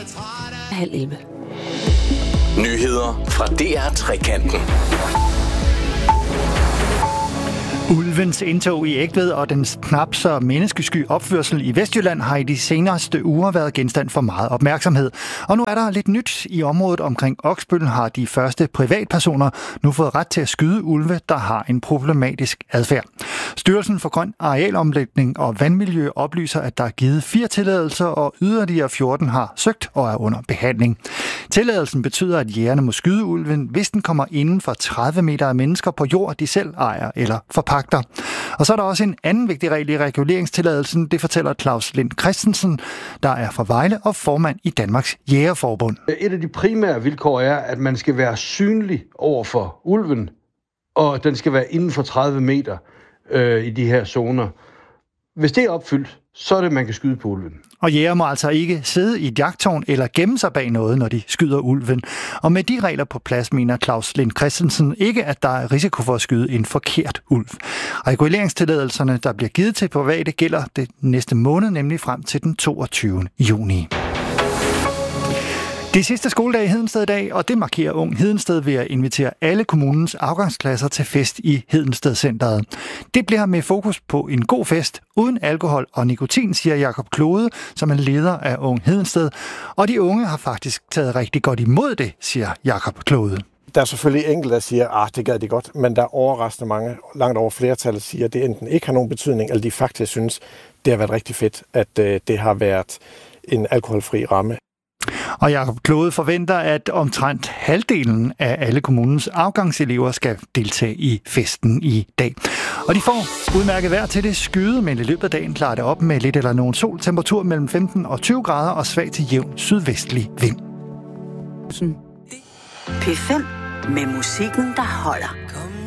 10:30. Nyheder fra DR Trekanten. Ulvens indtog i Egtved og den knap så menneskesky opførsel i Vestjylland har i de seneste uger været genstand for meget opmærksomhed. Og nu er der lidt nyt i området omkring Oksbøl, har de første privatpersoner nu fået ret til at skyde ulve, der har en problematisk adfærd. Styrelsen for Grøn Arealomlægning og Vandmiljø oplyser, at der er givet 4 tilladelser, og yderligere 14 har søgt og er under behandling. Tilladelsen betyder, at jægerne må skyde ulven, hvis den kommer inden for 30 meter af mennesker på jord, de selv ejer eller forpagter. Og så er der også en anden vigtig regel i reguleringstilladelsen, det fortæller Claus Lind Christensen, der er fra Vejle og formand i Danmarks Jægerforbund. Et af de primære vilkår er, at man skal være synlig over for ulven, og den skal være inden for 30 meter i de her zoner. Hvis det er opfyldt, så er det, man kan skyde på ulven. Og jæger må altså ikke sidde i et jagttårn eller gemme sig bag noget, når de skyder ulven. Og med de regler på plads, mener Claus Lind Christensen ikke, at der er risiko for at skyde en forkert ulv. Reguleringstilladelserne, der bliver givet til private, gælder det næste måned, nemlig frem til den 22. juni. Det sidste skoledag i Hedensted i dag, og det markerer Ung Hedensted ved at invitere alle kommunens afgangsklasser til fest i Hedensted Centeret. Det bliver med fokus på en god fest uden alkohol og nikotin, siger Jakob Klode, som er leder af Ung Hedensted. Og de unge har faktisk taget rigtig godt imod det, siger Jakob Klode. Der er selvfølgelig enkelte, der siger, det gad de godt, men der er overraskende mange, langt over flertallet, siger, at det enten ikke har nogen betydning, eller de faktisk synes, det har været rigtig fedt, at det har været en alkoholfri ramme. Og Jakob Klode forventer, at omtrent halvdelen af alle kommunens afgangselever skal deltage i festen i dag. Og de får udmærket vejr til det skyde, men i løbet af dagen klarer det op med lidt eller nogen sol. Temperatur mellem 15 og 20 grader og svag til jævn sydvestlig vind. P5 med musikken, der holder.